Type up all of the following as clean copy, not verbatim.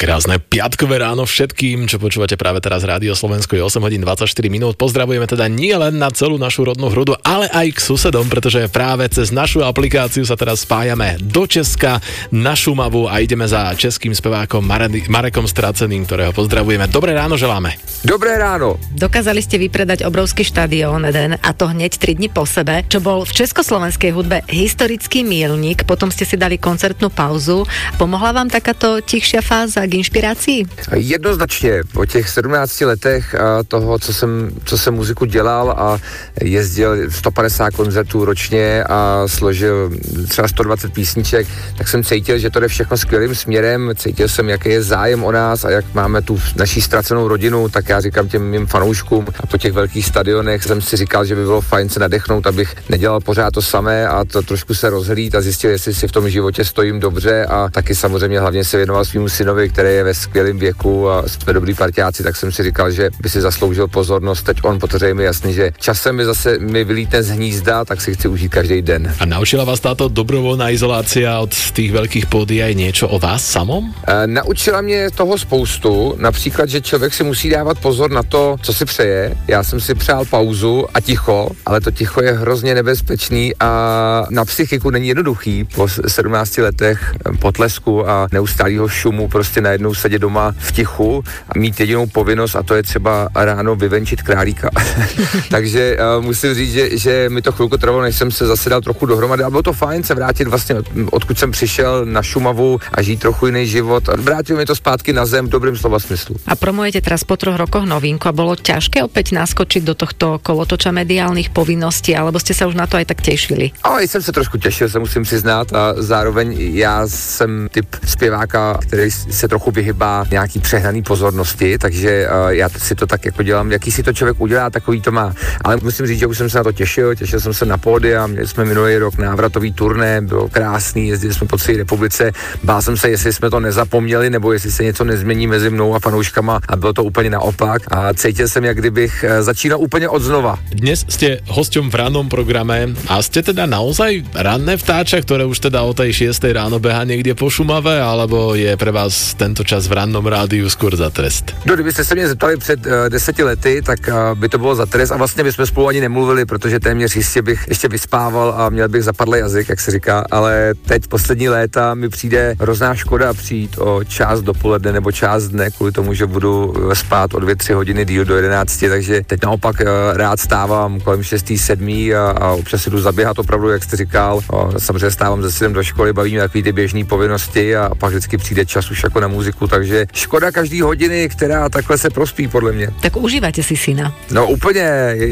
Krásne piatkové ráno všetkým, čo počúvate práve teraz Rádio Slovensko, je 8 hodín 24 minút. Pozdravujeme teda nie len na celú našu rodnú hrudu, ale aj k susedom, pretože práve cez našu aplikáciu sa teraz spájame do Česka, na Šumavu a ideme za českým spevákom Marekom Straceným, ktorého pozdravujeme. Dobré ráno želáme. Dobré ráno. Dokázali ste vypredať obrovský štadión jeden, a to hneď 3 dni po sebe, čo bol v československej hudbe historický míľnik, potom ste si dali koncertnú pauzu. Pomohla vám takáto tichšia fáza k inšpirácii? Jednoznačně. Po těch 17 letech toho, co jsem muziku dělal a jezdil 150 koncertů ročně a složil třeba 120 písniček, tak jsem cítil, že to jde všechno skvělým směrem. Cítil jsem, jaký je zájem o nás a jak máme tu naší ztracenou rodinu, tak já říkám těm mým fanouškům a po těch velkých stadionech jsem si říkal, že by bylo fajn se nadechnout, abych nedělal pořád to samé a to trošku se rozhlíd a zjistil, jestli si v tom životě stojím dobře a taky samozřejmě hlavně se věnoval svýmu synovi, který je ve skvělém věku a jsme dobrý parťáci, tak jsem si říkal, že by si zasloužil pozornost. Teď on, protože je mi jasný, že časem mi vylítne z hnízda, tak si chci užít každý den. A naučila vás táto dobrovoľná izolácia od tých veľkých pódií aj niečo o vás samom? Naučila mě toho spoustu, například, že člověk si musí dávat pozor na to, co si přeje. Já jsem si přál pauzu a ticho, ale to ticho je hrozně nebezpečný a na psychiku není jednoduchý po 17 letech potlesku a neustálého šumu prostě najednou sedět doma v tichu a mít jedinou povinnost a to je třeba ráno vyvenčit králíka. Takže musím říct, že mi to chvilku trvalo, než jsem se zase dal trochu dohromady a bylo to fajn se vrátit vlastně odkud jsem přišel na Šumavu a žít trochu jiný život. Vrátil mi to zpátky na zem v dobrým slova smyslu. A promujete teraz po 3 rokoch novinku a bolo ťažké opäť naskočiť do tohto kolotoča mediálnych povinností, alebo ste sa už na to aj tak tešili? Ale jsem se trošku těšil, se musím přiznat a zároveň já jsem typ zpěváka, který se trochu vyhybá nějaký přehnaný pozornosti, takže já si to tak jako dělám, jaký si to člověk udělá, takový to má. Ale musím říct, že už jsem se na to těšil jsem se na pódia, měli jsme minulý rok návratový turné, bylo krásný, jezdili jsme po celé republice, bál jsem se, jestli jsme to nezapomněli, nebo jestli se něco nezmění mezi mnou a fanouškama a bylo to úplně naopak a cítil jsem, jak kdybych začínal úplně od znova. Dnes ste hosťom v rannom programe a ste teda naozaj ranné vtáča, ktoré už teda o tej 6 ráno beha niekde po Šumave, alebo je pre vás tento čas v rannom rádiu skôr za trest? No, kdybyste se mě zeptali před 10 lety, tak by to bylo za trest a vlastně bychom spolu ani nemluvili, protože téměř jistě bych ještě vyspával a měl bych zapadlý jazyk, jak se říká, ale teď poslední léta mi přijde hrozná škoda přijít o část dopoledne nebo část dne kvůli tomu, že budu spát o 2-3 hodiny díl do 11, takže teď naopak rád stávám kolem 6, 7 a občas si jdu zaběhat opravdu, jak jste říkal. Samozřejmě stávám ze 7 do školy, bavím takový ty běžné povinnosti a pak vždycky přijde čas už jako na muziku, takže škoda každý hodiny, která takhle se prospí podle mě. Tak užívate si syna? No úplně,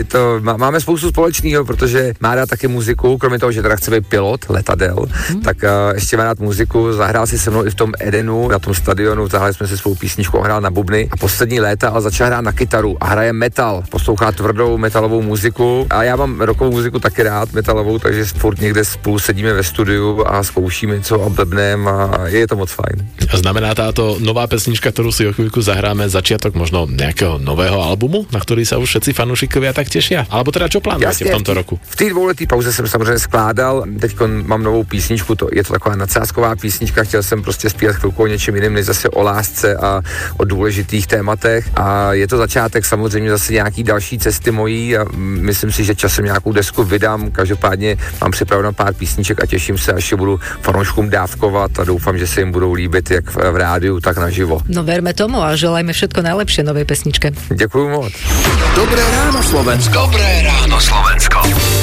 máme spoustu společného, protože má rád taky muziku, kromě toho, že teda chce být pilot letadel, tak ještě má rád muziku, zahrál si se mnou i v tom Edenu, na tom stadionu, zahrali jsme si svou písničku, hrál na bubny a poslední léta ale začal hrát na kytaru a hraje metal, poslouchá tvrdou metalovou muziku a já mám rockovou muziku taky rád, metalovou, takže furt někde spolu sedíme ve studiu a zkoušíme něco a blbnem a je to moc fajn. Znamená táto nová pesnička, ktorú si o chvíľku zahráme, začiatok možno nejakého nového albumu, na ktorý sa už všetci fanúšikovia tak tešia? Alebo teda čo plánujete v tomto roku? V té dvouletý pauze jsem samozřejmě skládal, teď mám novou písničku, je to taková nadsázková písnička, chtěl jsem prostě zpívat chvilku o něčem jiném, než zase o lásce a o důležitých tématech a je to začátek samozřejmě zase nějaký další cesty mojí a myslím si, že časem nějakou desku vydám, každopádně mám připraveno pár písniček a těším se, až je budu fanouškům dávkovat a doufám, že se jim budou líbit jak v rádiu, tak naživo. No verme tomu a želajme všetko najlepšie novej pesničke. Děkuju moc. Dobré ráno Slovensko. Dobré ráno Slovensko.